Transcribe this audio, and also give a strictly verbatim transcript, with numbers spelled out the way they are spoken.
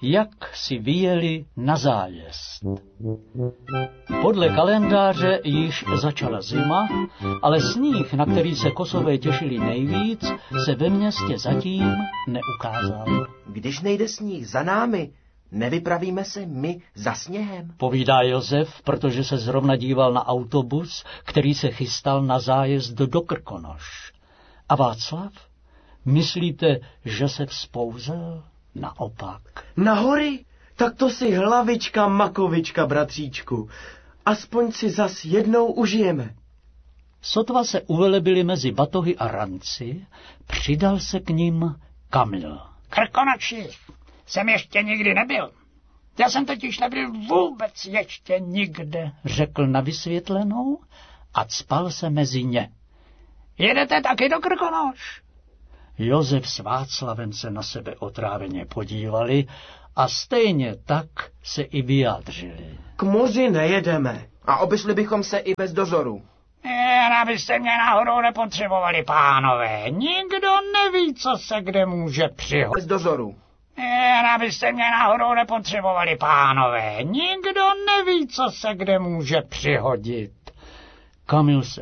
jak si vyjeli na zájezd. Podle kalendáře již začala zima, ale sníh, na který se Kosové těšili nejvíc, se ve městě zatím neukázal. Když nejde sníh za námi, nevypravíme se my za sněhem? Povídá Josef, protože se zrovna díval na autobus, který se chystal na zájezd do Krkonoš. A Václav? Myslíte, že se vzpouzel? Naopak. Na hory? Tak to si hlavička makovička, bratříčku. Aspoň si zas jednou užijeme. Sotva se uvelebili mezi batohy a ranci, přidal se k nim Kamil. Krkonoši jsem ještě nikdy nebyl. Já jsem totiž nebyl vůbec ještě nikde, řekl na vysvětlenou a cpal se mezi ně. Jedete taky do Krkonoš? Josef s Václavem se na sebe otráveně podívali a stejně tak se i vyjádřili. K moři nejedeme. A obešli bychom se i bez dozoru. Jen abyste mě náhodou nepotřebovali, pánové. Nikdo neví, co se kde může přihodit. Bez dozoru. Jen abyste mě náhodou nepotřebovali, pánové. Nikdo neví, co se kde může přihodit. Kamil se